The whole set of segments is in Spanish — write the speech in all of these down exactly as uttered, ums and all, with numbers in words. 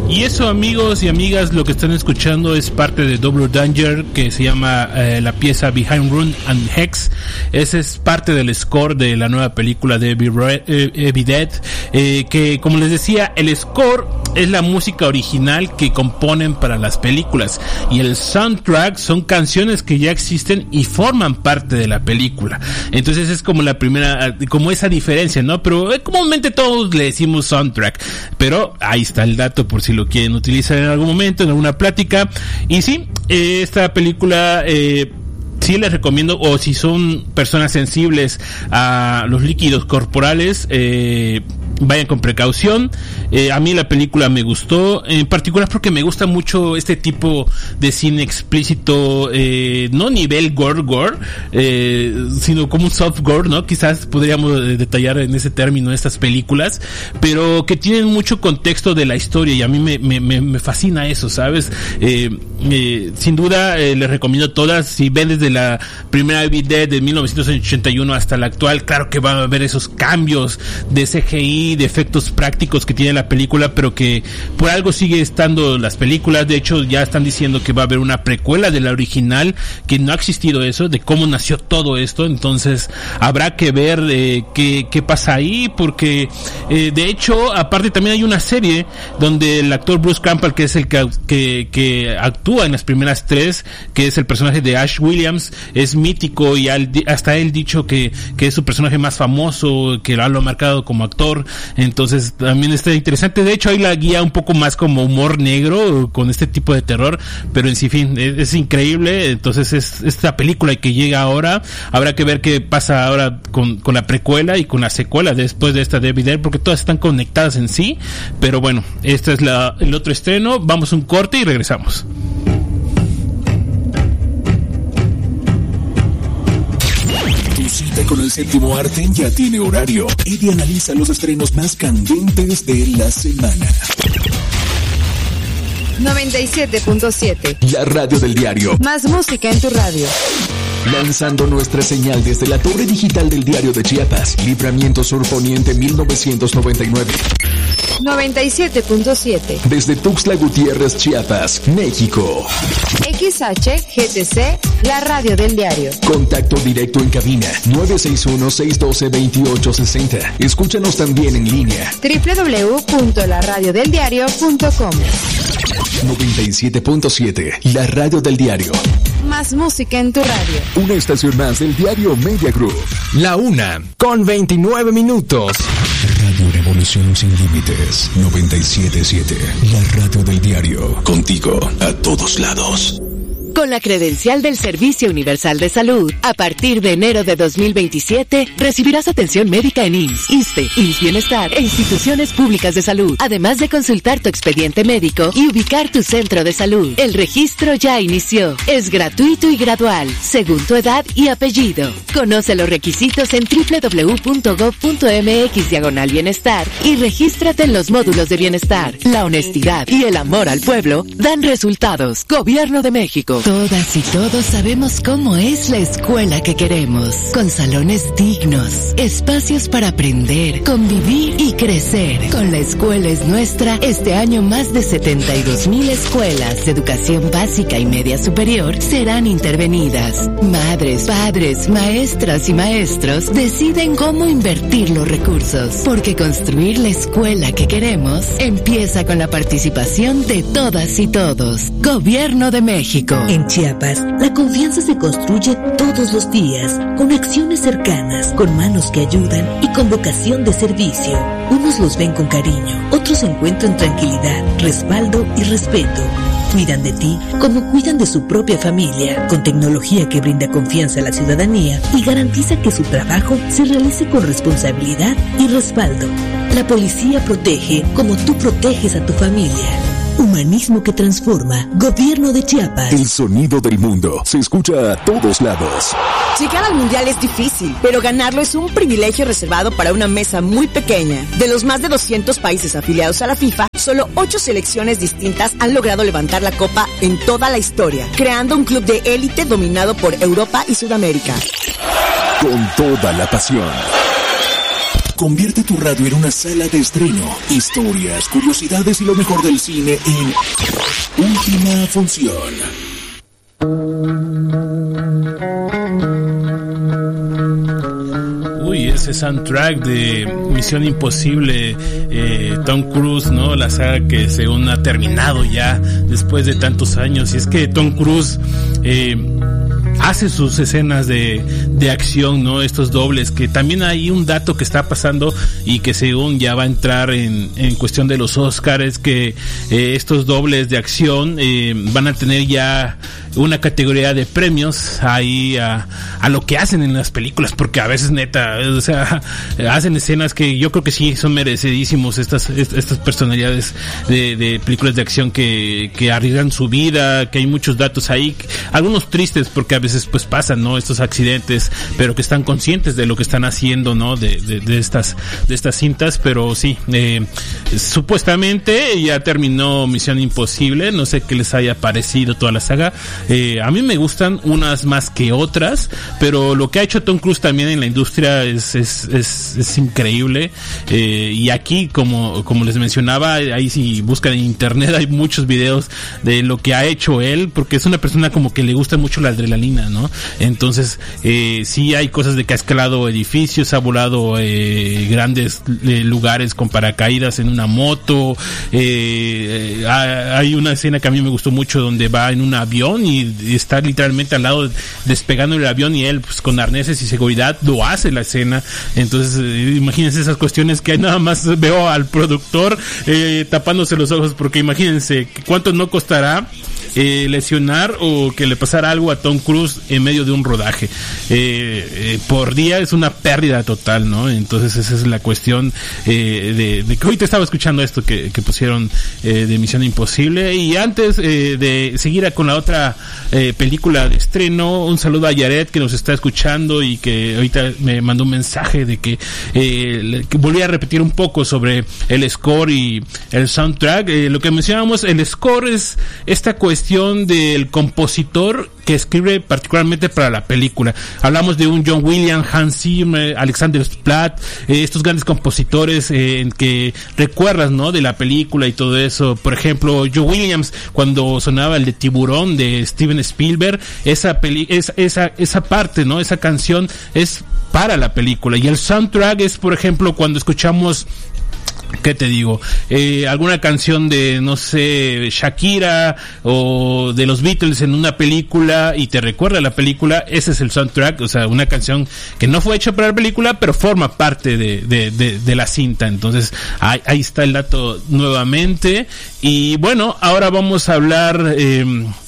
Y eso, amigos y amigas, lo que están escuchando es parte de Double Danger, que se llama eh, la pieza Behind Rune and Hex. Ese es parte del score de la nueva película de Evil Dead, eh, que, como les decía, el score es la música original que componen para las películas, y el soundtrack son canciones que ya existen y forman parte de la película. Entonces es como la primera, como esa diferencia, ¿no? Pero eh, comúnmente todos le decimos soundtrack, pero ahí está el dato por si lo quieren utilizar en algún momento, en alguna plática. Y sí, eh, esta película eh, sí les recomiendo, o si son personas sensibles a los líquidos corporales, eh, vayan con precaución. Eh, a mí la película me gustó, en particular porque me gusta mucho este tipo de cine explícito, eh, no nivel gore gore, eh, sino como un soft gore, ¿no? Quizás podríamos detallar en ese término estas películas, pero que tienen mucho contexto de la historia, y a mí me, me, me fascina eso, ¿sabes? Eh, eh, sin duda eh, les recomiendo todas. Si ven desde la primera Evil Dead de mil novecientos ochenta y uno hasta la actual, claro que van a ver esos cambios de C G I, de efectos prácticos que tiene la película, pero que por algo sigue estando las películas. De hecho, ya están diciendo que va a haber una precuela de la original, que no ha existido eso, de cómo nació todo esto. Entonces habrá que ver eh, qué, qué pasa ahí, porque eh, de hecho, aparte también hay una serie donde el actor Bruce Campbell, que es el que, que, que actúa en las primeras tres, que es el personaje de Ash Williams, es mítico, y al, hasta él dicho que, que es su personaje más famoso, que lo ha marcado como actor. Entonces también está interesante. De hecho, hay la guía un poco más como humor negro con este tipo de terror, pero en sí, fin, es, es increíble. Entonces es esta película que llega ahora. Habrá que ver qué pasa ahora con, con la precuela y con la secuela después de esta de Evil Dead, porque todas están conectadas en sí. Pero bueno, este es la, el otro estreno. Vamos a un corte y regresamos. Cita con el séptimo arte ya tiene horario. Eddie analiza los estrenos más candentes de la semana. noventa y siete punto siete. La radio del diario. Más música en tu radio. Lanzando nuestra señal desde la torre digital del Diario de Chiapas, Libramiento Sur Poniente mil novecientos noventa y nueve. noventa y siete punto siete. Desde Tuxtla Gutiérrez, Chiapas, México. X H G T C, la radio del diario. Contacto directo en cabina nueve seis uno, seis uno dos, dos ocho seis cero. Escúchanos también en línea doble u doble u doble u punto la radio del diario punto com. noventa y siete punto siete, la radio del diario. Más música en tu radio. Una estación más del diario Media Group. La una, con veintinueve minutos. Radio Revolución Sin Límites, noventa y siete punto siete, la radio del diario. Contigo a todos lados. Con la credencial del Servicio Universal de Salud, a partir de enero de dos mil veintisiete, recibirás atención médica en I M S S, ISSSTE, I M S S Bienestar e instituciones públicas de salud, además de consultar tu expediente médico y ubicar tu centro de salud. El registro ya inició. Es gratuito y gradual, según tu edad y apellido. Conoce los requisitos en doble u doble u doble u punto gob punto eme equis diagonal bienestar y regístrate en los módulos de bienestar. La honestidad y el amor al pueblo dan resultados. Gobierno de México. Todas y todos sabemos cómo es la escuela que queremos, con salones dignos, espacios para aprender, convivir y crecer. Con La Escuela es Nuestra, este año más de setenta y dos mil escuelas de educación básica y media superior serán intervenidas. Madres, padres, maestras y maestros deciden cómo invertir los recursos, porque construir la escuela que queremos empieza con la participación de todas y todos. Gobierno de México. En Chiapas, la confianza se construye todos los días, con acciones cercanas, con manos que ayudan y con vocación de servicio. Unos los ven con cariño, otros encuentran tranquilidad, respaldo y respeto. Cuidan de ti como cuidan de su propia familia, con tecnología que brinda confianza a la ciudadanía y garantiza que su trabajo se realice con responsabilidad y respaldo. La policía protege como tú proteges a tu familia. Humanismo que transforma. Gobierno de Chiapas. El sonido del mundo se escucha a todos lados. Llegar al mundial es difícil, pero ganarlo es un privilegio reservado para una mesa muy pequeña. De los más de doscientos países afiliados a la FIFA, solo ocho selecciones distintas han logrado levantar la copa en toda la historia, creando un club de élite dominado por Europa y Sudamérica. Con toda la pasión. Convierte tu radio en una sala de estreno. Historias, curiosidades y lo mejor del cine en Última Función. Uy, ese soundtrack de Misión Imposible, eh, Tom Cruise, ¿no? La saga que según ha terminado ya después de tantos años. Y es que Tom Cruise eh, hace sus escenas de, de acción, ¿no? Estos dobles, que también hay un dato que está pasando y que según ya va a entrar en, en cuestión de los Oscars, que eh, estos dobles de acción eh, van a tener ya una categoría de premios ahí a, a lo que hacen en las películas, porque a veces neta, o sea, hacen escenas que yo creo que sí son merecidísimos estas estas personalidades de, de películas de acción que, que arriesgan su vida, que hay muchos datos ahí, algunos tristes porque a veces pues pasan, ¿no? Estos accidentes, pero que están conscientes de lo que están haciendo, ¿no? De, de, de estas de estas cintas, pero sí, eh, supuestamente ya terminó Misión Imposible, no sé qué les haya parecido toda la saga. Eh, a mí me gustan unas más que otras, pero lo que ha hecho Tom Cruise también en la industria es es, es, es increíble. Eh, y aquí, como como les mencionaba, ahí si buscan en internet hay muchos videos de lo que ha hecho él, porque es una persona como que le gusta mucho la adrenalina, ¿no? Entonces, eh, sí hay cosas de que ha escalado edificios, ha volado eh, grandes eh, lugares con paracaídas en una moto. Eh, eh, hay una escena que a mí me gustó mucho donde va en un avión y está literalmente al lado despegando el avión y él pues con arneses y seguridad lo hace la escena. Entonces eh, imagínense esas cuestiones que nada más veo al productor eh, tapándose los ojos, porque imagínense cuánto no costará eh, lesionar o que le pasara algo a Tom Cruise en medio de un rodaje. Eh, eh, por día es una pérdida total, ¿no? Entonces esa es la cuestión eh, de, de que hoy te estaba escuchando esto que, que pusieron eh, de Misión Imposible. Y antes eh, de seguir a, con la otra eh, película de estreno, un saludo a Yaret que nos está escuchando y que ahorita me mandó un mensaje de que, eh, que volví a repetir un poco sobre el score y el soundtrack. Eh, lo que mencionábamos, el score es esta cuestión del compositor que escribe particularmente para la película. Hablamos de un John Williams, Hans Zimmer, Alexander Platt, eh, estos grandes compositores eh, en que recuerdas, ¿no? De la película y todo eso. Por ejemplo, John Williams, cuando sonaba el de Tiburón de Steven Spielberg, esa peli, esa, esa, esa parte, ¿no? Esa canción es para la película. Y el soundtrack es, por ejemplo, cuando escuchamos, ¿qué te digo? Eh, alguna canción de, no sé, Shakira o de los Beatles en una película y te recuerda la película, ese es el soundtrack. O sea, una canción que no fue hecha para la película, pero forma parte de, de, de, de la cinta. Entonces, ahí, ahí está el dato nuevamente. Y bueno, ahora vamos a hablar eh,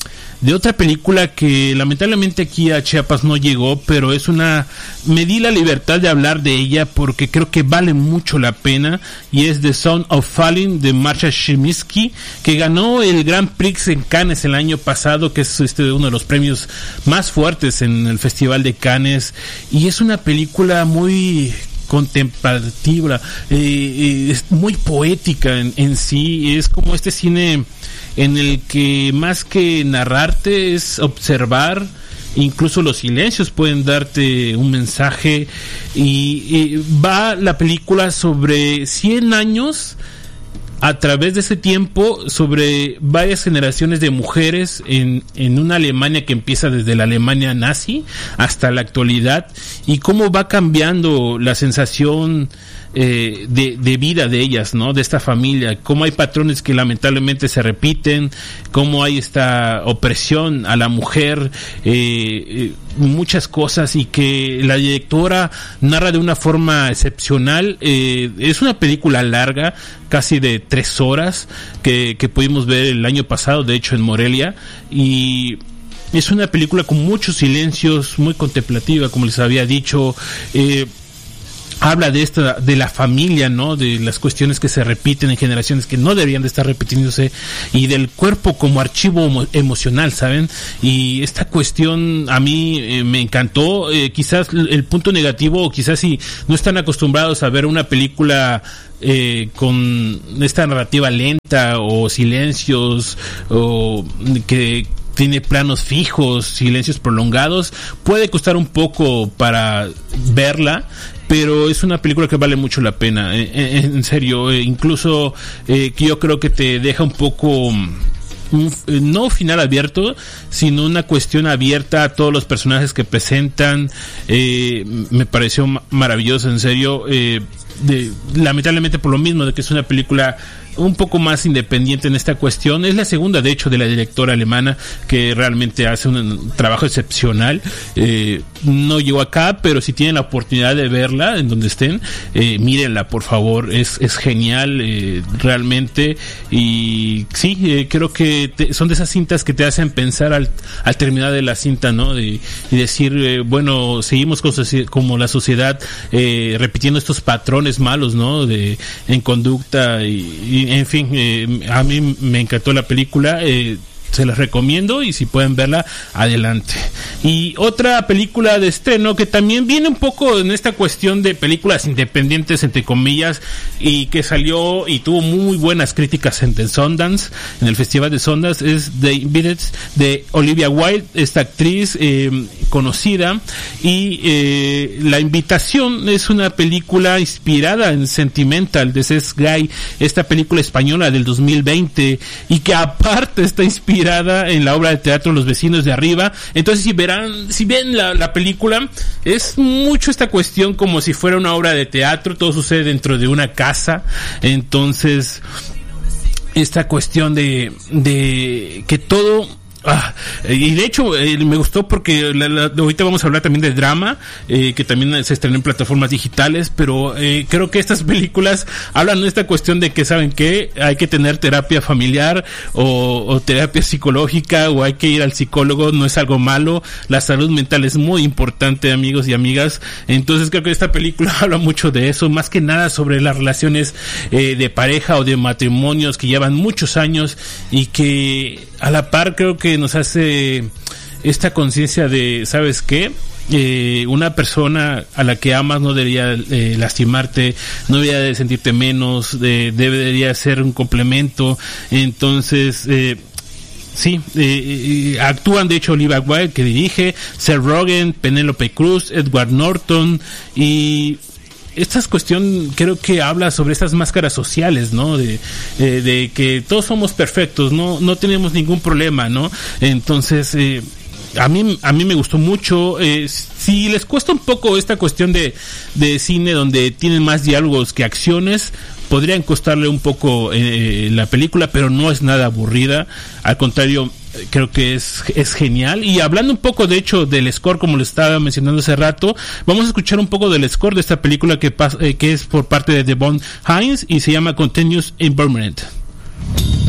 de otra película que lamentablemente aquí a Chiapas no llegó, pero es una, me di la libertad de hablar de ella porque creo que vale mucho la pena, y es The Sound of Falling de Marsha Shiminsky, que ganó el Grand Prix en Cannes el año pasado, que es este uno de los premios más fuertes en el Festival de Cannes, y es una película muy contemplativa, eh, eh, es muy poética en, en sí. Es como este cine en el que más que narrarte es observar, incluso los silencios pueden darte un mensaje, y, y va la película sobre cien años a través de ese tiempo, sobre varias generaciones de mujeres en, en una Alemania que empieza desde la Alemania nazi hasta la actualidad, y cómo va cambiando la sensación eh, de, de vida de ellas, ¿no? De esta familia, cómo hay patrones que lamentablemente se repiten, cómo hay esta opresión a la mujer, eh, eh, muchas cosas, y que la directora narra de una forma excepcional. Eh, es una película larga, casi de tres horas, que, que pudimos ver el año pasado, de hecho en Morelia, y es una película con muchos silencios, muy contemplativa, como les había dicho. eh, habla de esta, de la familia, ¿no? De las cuestiones que se repiten en generaciones que no deberían de estar repitiéndose, y del cuerpo como archivo emo- emocional, ¿saben? Y esta cuestión a mí eh, me encantó. Eh, quizás el punto negativo, o quizás si no están acostumbrados a ver una película eh, con esta narrativa lenta o silencios, o que tiene planos fijos, silencios prolongados, puede costar un poco para verla. pero es una película que vale mucho la pena, en, en, en serio, eh, incluso eh, que yo creo que te deja un poco un, no final abierto, sino una cuestión abierta a todos los personajes que presentan. Eh, me pareció maravilloso, en serio. Eh, de, lamentablemente por lo mismo de que es una película un poco más independiente en esta cuestión. Es la segunda, de hecho, de la directora alemana, que realmente hace un trabajo excepcional. Eh, no llegó acá, pero si tienen la oportunidad de verla en donde estén, eh, mírenla, por favor. Es, es genial, eh, realmente. Y sí, eh, creo que te, son de esas cintas que te hacen pensar al, al terminar de la cinta, ¿no? De, y decir, eh, bueno, seguimos con, como la sociedad eh, repitiendo estos patrones malos, ¿no? De, en conducta y, y en fin, eh, a mí me encantó la película, eh, se las recomiendo y si pueden verla, adelante. Y otra película de estreno que también viene un poco en esta cuestión de películas independientes, entre comillas, y que salió y tuvo muy buenas críticas en Sundance, en el Festival de Sundance, es The Inviteds de Olivia Wilde, esta actriz eh, conocida. Y eh, La Invitación es una película inspirada en Sentimental de Cesc Gay, esta película española del dos mil veinte, y que aparte está inspirada en la obra de teatro Los Vecinos de Arriba. Entonces, si verán, si ven la, la película, es mucho esta cuestión como si fuera una obra de teatro. Todo sucede dentro de una casa. Entonces, esta cuestión de, de que todo... Ah, y de hecho eh, me gustó porque la, la, ahorita vamos a hablar también de drama, eh, que también se estrenó en plataformas digitales, pero eh, creo que estas películas hablan de esta cuestión de que, ¿saben qué? Hay que tener terapia familiar o, o terapia psicológica, o hay que ir al psicólogo, no es algo malo. La salud mental es muy importante, amigos y amigas. Entonces creo que esta película habla mucho de eso, más que nada sobre las relaciones eh, de pareja o de matrimonios que llevan muchos años, y que a la par creo que nos hace esta conciencia de, ¿sabes qué? Eh, una persona a la que amas no debería eh, lastimarte, no debería de sentirte menos, de, debería ser un complemento. Entonces, eh, sí, eh, eh, actúan de hecho Olivia Wilde, que dirige, Seth Rogen, Penélope Cruz, Edward Norton, y esta cuestión creo que habla sobre estas máscaras sociales, ¿no? De, eh, de que todos somos perfectos, no, no tenemos ningún problema, ¿no? Entonces, eh, a mí, a mí me gustó mucho. Eh, si les cuesta un poco esta cuestión de, de cine donde tienen más diálogos que acciones, podrían costarle un poco eh, la película, pero no es nada aburrida. Al contrario, creo que es, es genial. Y hablando un poco, de hecho, del score, como les estaba mencionando hace rato, vamos a escuchar un poco del score de esta película que, pas, eh, que es por parte de Devon Hines y se llama Continuous Environment.